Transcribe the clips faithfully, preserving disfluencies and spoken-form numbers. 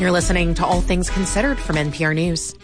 You're listening to All Things Considered from N P R News.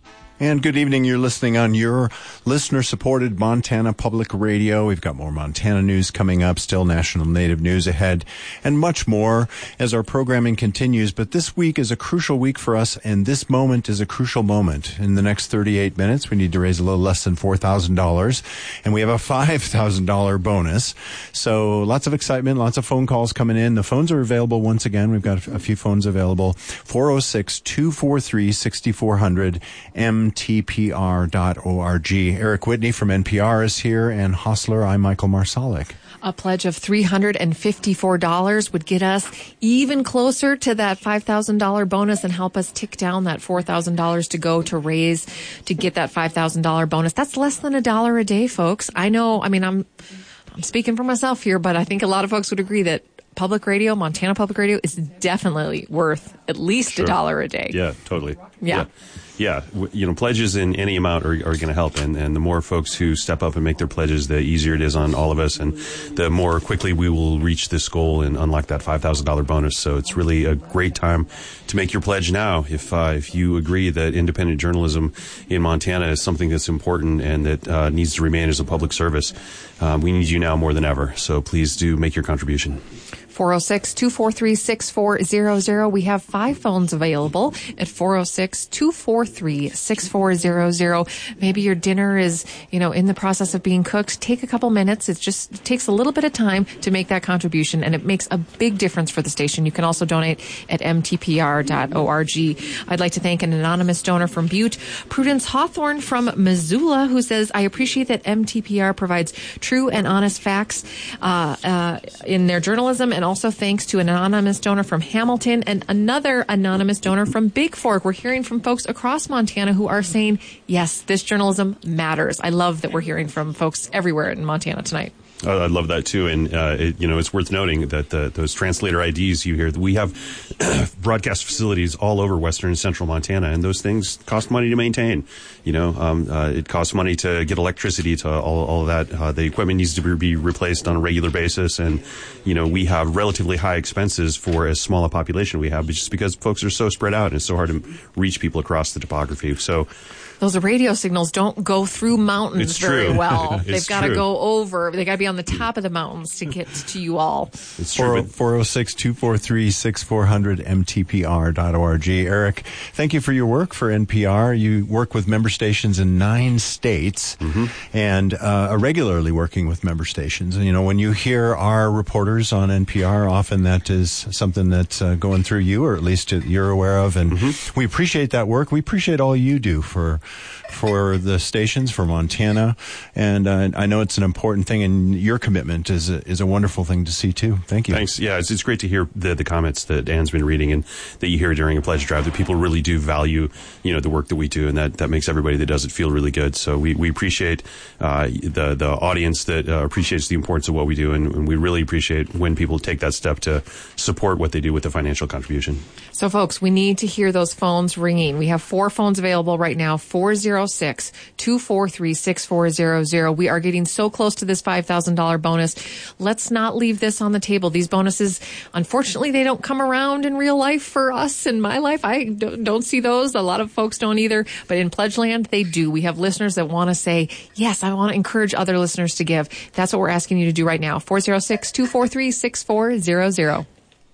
And good evening. You're listening on your listener-supported Montana Public Radio. We've got more Montana news coming up, still National Native News ahead, and much more as our programming continues. But this week is a crucial week for us, and this moment is a crucial moment. In the next thirty-eight minutes, we need to raise a little less than four thousand dollars, and we have a five thousand dollars bonus. So lots of excitement, lots of phone calls coming in. The phones are available once again. We've got a few phones available. four oh six, two four three, six four zero zero, M T P R dot org. Eric Whitney from N P R is here, and Hostler, I'm Michael Marsalik. A pledge of three hundred fifty-four dollars would get us even closer to that five thousand dollars bonus and help us tick down that four thousand dollars to go to raise to get that five thousand dollars bonus. That's less than a dollar a day, folks. I know, I mean, I'm, I'm speaking for myself here, but I think a lot of folks would agree that public radio, Montana Public Radio, is definitely worth at least Sure. a dollar a day. Yeah, totally. Yeah. Yeah. Yeah, w- you know, pledges in any amount are, are going to help, and, and the more folks who step up and make their pledges, the easier it is on all of us, and the more quickly we will reach this goal and unlock that five thousand dollars bonus. So it's really a great time to make your pledge now. If uh, if you agree that independent journalism in Montana is something that's important and that uh, needs to remain as a public service, uh, we need you now more than ever. So please do make your contribution. four oh six, two four three, six four zero zero. We have five phones available at four oh six, two four three, six four zero zero. Maybe your dinner is, you know, in the process of being cooked. Take a couple minutes. It just it takes a little bit of time to make that contribution, and it makes a big difference for the station. You can also donate at M T P R dot org. I'd like to thank an anonymous donor from Butte, Prudence Hawthorne from Missoula, who says, I appreciate that M T P R provides true and honest facts uh, uh, in their journalism, and also thanks to an anonymous donor from Hamilton and another anonymous donor from Big Fork. We're hearing from folks across Montana who are saying, yes, this journalism matters. I love that we're hearing from folks everywhere in Montana tonight. Uh, I love that too, and uh, it, you know, it's worth noting that the, those translator I Ds you hear, we have broadcast facilities all over western and central Montana, and those things cost money to maintain. You know, um, uh, it costs money to get electricity to all, all of that. Uh, the equipment needs to be replaced on a regular basis, and you know, we have relatively high expenses for as small a population we have, just because folks are so spread out and it's so hard to reach people across the topography. So. Those radio signals don't go through mountains It's very true. well. It's They've got to true. go over. They got to be on the top of the mountains to get to you all. It's true. but- four oh six, two four three, six four zero zero, M T P R dot org. Eric, thank you for your work for N P R. You work with member stations in nine states Mm-hmm. and uh, are regularly working with member stations. And, you know, when you hear our reporters on N P R, often that is something that's uh, going through you, or at least you're aware of. And Mm-hmm. we appreciate that work. We appreciate all you do for for the stations, for Montana. And uh, I know it's an important thing, and your commitment is a, is a wonderful thing to see, too. Thank you. Thanks. Yeah, it's, it's great to hear the, the comments that Anne's been reading and that you hear during a pledge drive, that people really do value, you know, the work that we do, and that, that makes everybody that does it feel really good. So we, we appreciate uh, the the audience that uh, appreciates the importance of what we do, and, and we really appreciate when people take that step to support what they do with a financial contribution. So, folks, we need to hear those phones ringing. We have four phones available right now, four oh six, two four three, six four zero zero. We are getting so close to this five thousand dollars bonus. Let's not leave this on the table. These bonuses, unfortunately, they don't come around in real life for us. In my life, I don't, don't see those. A lot of folks don't either. But in Pledgeland, they do. We have listeners that want to say, yes, I want to encourage other listeners to give. That's what we're asking you to do right now. four oh six, two four three, six four zero zero.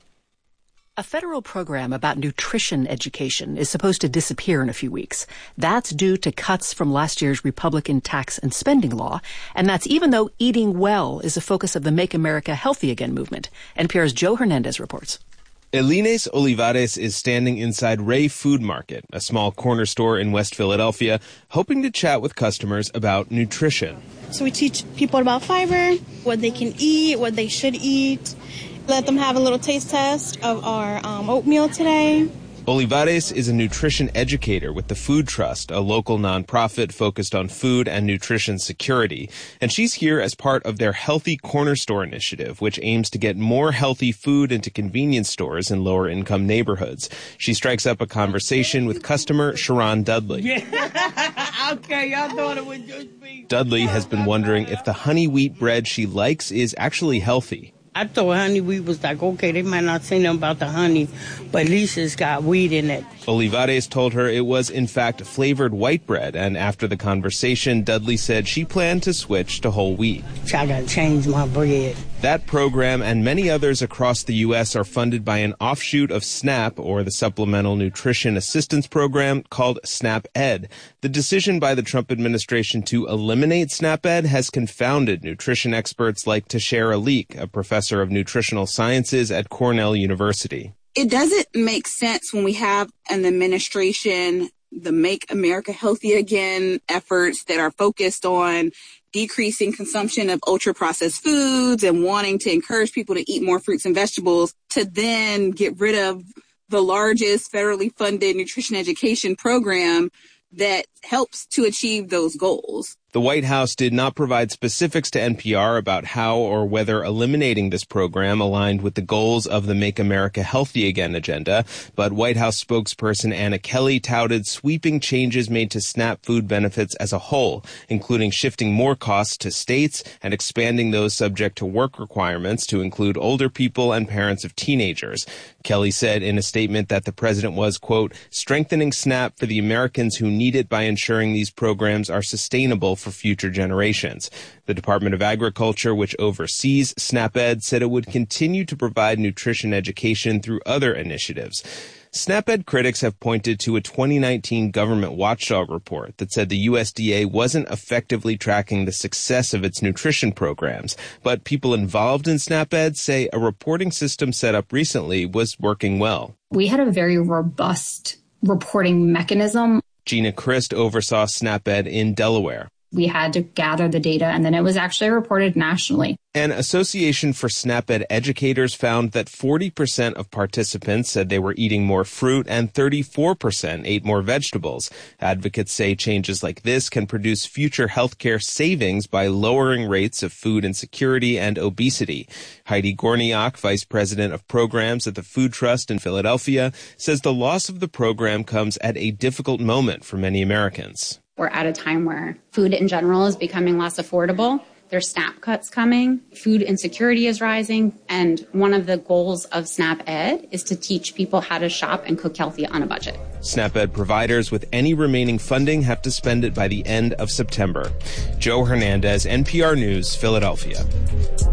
A federal program about nutrition education is supposed to disappear in a few weeks. That's due to cuts from last year's Republican tax and spending law, and that's even though eating well is a focus of the Make America Healthy Again movement. N P R's Joe Hernandez reports. Elines Olivares is standing inside Ray Food Market, a small corner store in West Philadelphia, hoping to chat with customers about nutrition. So we teach people about fiber, what they can eat, what they should eat. Let them have a little taste test of our um, oatmeal today. Olivares is a nutrition educator with the Food Trust, a local nonprofit focused on food and nutrition security. And she's here as part of their Healthy Corner Store initiative, which aims to get more healthy food into convenience stores in lower-income neighborhoods. She strikes up a conversation with customer Sharon Dudley. Yeah. Okay, y'all thought it was just me. Dudley has been wondering if the honey wheat bread she likes is actually healthy. I thought honey weed was like, okay, they might not say nothing about the honey, but at least it's got weed in it. Olivares told her it was, in fact, flavored white bread, and after the conversation, Dudley said she planned to switch to whole wheat. I gotta change my bread. That program and many others across the U S are funded by an offshoot of SNAP, or the Supplemental Nutrition Assistance Program, called SNAP-Ed. The decision by the Trump administration to eliminate SNAP-Ed has confounded nutrition experts like Tashera Leak, a professor of nutritional sciences at Cornell University. It doesn't make sense when we have an administration, the Make America Healthy Again efforts that are focused on decreasing consumption of ultra-processed foods and wanting to encourage people to eat more fruits and vegetables, to then get rid of the largest federally funded nutrition education program that helps to achieve those goals. The White House did not provide specifics to N P R about how or whether eliminating this program aligned with the goals of the Make America Healthy Again agenda, but White House spokesperson Anna Kelly touted sweeping changes made to SNAP food benefits as a whole, including shifting more costs to states and expanding those subject to work requirements to include older people and parents of teenagers. Kelly said in a statement that the president was, quote, strengthening SNAP for the Americans who need it by ensuring these programs are sustainable for future generations. The Department of Agriculture, which oversees SNAP-Ed, said it would continue to provide nutrition education through other initiatives. SNAP-Ed critics have pointed to a twenty nineteen government watchdog report that said the U S D A wasn't effectively tracking the success of its nutrition programs, but people involved in SNAP-Ed say a reporting system set up recently was working well. We had a very robust reporting mechanism. Gina Christ oversaw SNAP-Ed in Delaware. We had to gather the data, and then it was actually reported nationally. An Association for SNAP-Ed Educators found that forty percent of participants said they were eating more fruit and thirty-four percent ate more vegetables. Advocates say changes like this can produce future healthcare savings by lowering rates of food insecurity and obesity. Heidi Gorniak, vice president of programs at the Food Trust in Philadelphia, says the loss of the program comes at a difficult moment for many Americans. We're at a time where food in general is becoming less affordable. There's SNAP cuts coming. Food insecurity is rising. And one of the goals of SNAP-Ed is to teach people how to shop and cook healthy on a budget. SNAP-Ed providers with any remaining funding have to spend it by the end of September. Joe Hernandez, N P R News, Philadelphia.